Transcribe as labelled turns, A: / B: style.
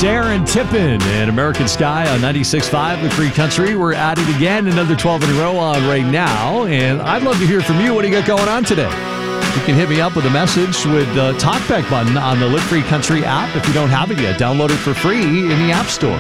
A: Sharon Tippin and American Sky on 96.5, the Free Country. We're at it again, another 12 in a row on right now. And I'd love to hear from you. What do you got going on today? You can hit me up with a message with the talkback button on the Lit Free Country app. If you don't have it yet, download it for free in the App Store.